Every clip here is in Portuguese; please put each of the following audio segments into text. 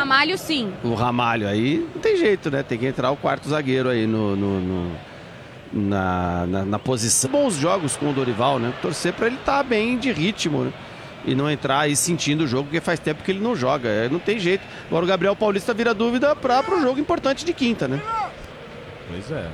Ramalho, sim. O Ramalho aí não tem jeito, né? Tem que entrar o quarto zagueiro aí na posição. Bons jogos com o Dorival, né? Torcer para ele estar bem de ritmo, né? E não entrar aí sentindo o jogo, porque faz tempo que ele não joga. Não tem jeito. Agora o Gabriel Paulista vira dúvida para o jogo importante de quinta, né? Pois é.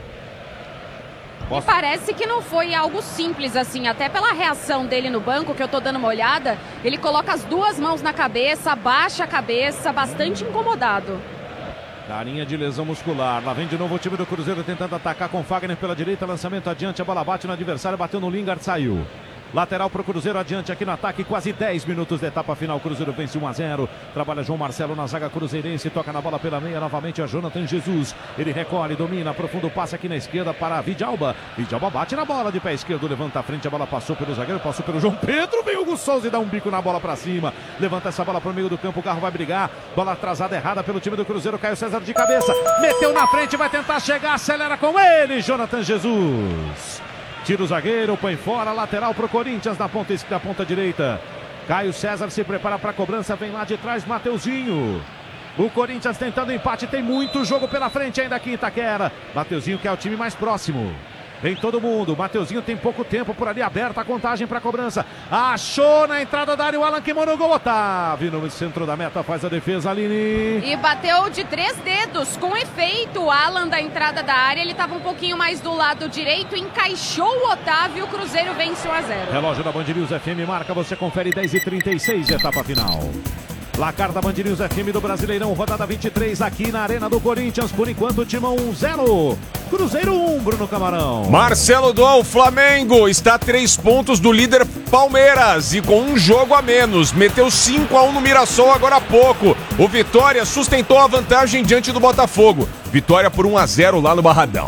E parece que não foi algo simples assim, até pela reação dele no banco, que eu tô dando uma olhada, ele coloca as duas mãos na cabeça, abaixa a cabeça, bastante incomodado. Carinha de lesão muscular. Lá vem de novo o time do Cruzeiro tentando atacar com Fagner pela direita, lançamento adiante, a bola bate no adversário, bateu no Lingard, saiu. Lateral para o Cruzeiro, adiante aqui no ataque, quase 10 minutos da etapa final. Cruzeiro vence 1-0. Trabalha João Marcelo na zaga cruzeirense, toca na bola pela meia, novamente a Jonathan Jesus. Ele recolhe, domina, profundo passe aqui na esquerda para Vidalba. Vidalba bate na bola de pé esquerdo, levanta a frente, a bola passou pelo zagueiro, passou pelo João Pedro, vem o Hugo Souza e dá um bico na bola para cima. Levanta essa bola para o meio do campo, o carro vai brigar. Bola atrasada errada pelo time do Cruzeiro, Caio César de cabeça, meteu na frente, vai tentar chegar, acelera com ele, Jonathan Jesus. Tira o zagueiro, põe fora, lateral para o Corinthians na ponta direita. Caio César se prepara para a cobrança, vem lá de trás, Mateuzinho. O Corinthians tentando empate, tem muito jogo pela frente ainda aqui em Itaquera. Mateuzinho que é o time mais próximo. Vem todo mundo, Mateuzinho tem pouco tempo por ali, aberta a contagem para a cobrança. Achou na entrada da área o Alan Kimono, gol. Otávio no centro da meta, faz a defesa, Aline. E bateu de 3 dedos, com efeito. O Alan da entrada da área, ele estava um pouquinho mais do lado direito, encaixou o Otávio, o Cruzeiro vence 1-0. Relógio da Band News FM marca, você confere 10h36, etapa final. Placar da Band News FM do Brasileirão, rodada 23 aqui na Arena do Corinthians. Por enquanto, Timão 1-0, Cruzeiro 1, Bruno Camarão. Marcelo Dol, Flamengo está a 3 pontos do líder Palmeiras e com um jogo a menos. Meteu 5-1 no Mirassol agora há pouco. O Vitória sustentou a vantagem diante do Botafogo. Vitória por 1-0 lá no Barradão.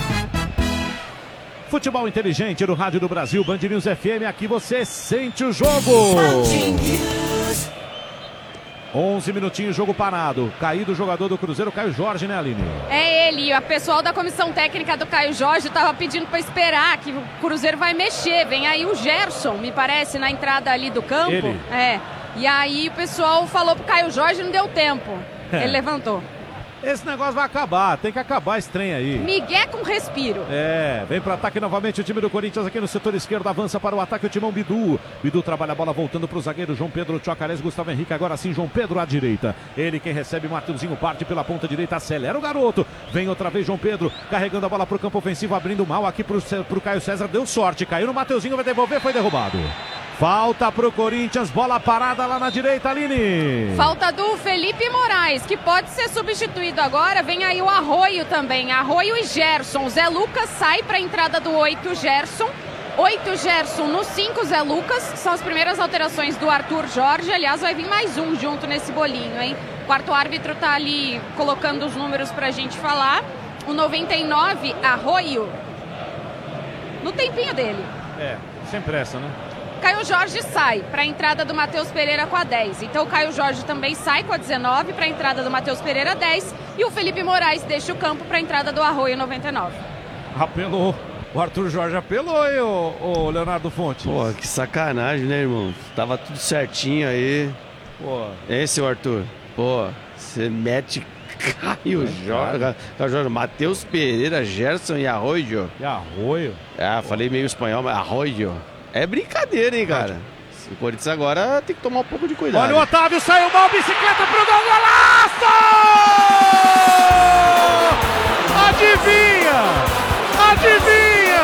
Futebol inteligente no Rádio do Brasil, Band News FM. Aqui você sente o jogo. 11 minutinhos, jogo parado. Caído o jogador do Cruzeiro, Caio Jorge, né, Aline? É ele, o pessoal da comissão técnica do Caio Jorge estava pedindo para esperar, que o Cruzeiro vai mexer. Vem aí o Gerson, me parece, na entrada ali do campo. Ele. E aí o pessoal falou pro Caio Jorge, não deu tempo. Ele levantou. Esse negócio vai acabar, tem que acabar esse trem aí. Miguel com respiro. Vem para ataque novamente o time do Corinthians aqui no setor esquerdo, avança para o ataque o timão Bidu. Bidu trabalha a bola voltando para o zagueiro João Pedro Chocarés, Gustavo Henrique, agora sim João Pedro à direita. Ele quem recebe, Mateuzinho parte pela ponta direita, acelera o garoto. Vem outra vez João Pedro, carregando a bola para o campo ofensivo, abrindo mal aqui para o Caio César, deu sorte, caiu no Mateuzinho, vai devolver, foi derrubado. Falta pro Corinthians, bola parada lá na direita, Aline. Falta do Felipe Moraes, que pode ser substituído agora. Vem aí o Arroio também, Arroio e Gerson. O Zé Lucas sai para a entrada do 8, Gerson. 8, Gerson, no 5, Zé Lucas. São as primeiras alterações do Arthur Jorge. Aliás, vai vir mais um junto nesse bolinho, hein? O quarto árbitro tá ali colocando os números pra gente falar. O 99, Arroio. No tempinho dele. Sem pressa, né? Caio Jorge sai para a entrada do Matheus Pereira com a 10. Então o Caio Jorge também sai com a 19 para a entrada do Matheus Pereira 10. E o Felipe Moraes deixa o campo para a entrada do Arroio 99. Apelou. O Arthur Jorge apelou aí, o Leonardo Fonte. Pô, que sacanagem, né, irmão? Tava tudo certinho aí. Pô. Hein, seu Arthur? Pô, você mete Caio Jorge, Matheus Pereira, Gerson e Arroio. E Arroio? Falei meio espanhol, mas Arroio. É brincadeira, hein, cara? O Corinthians agora tem que tomar um pouco de cuidado. Olha o Otávio, saiu mal, bicicleta pro gol, golaço!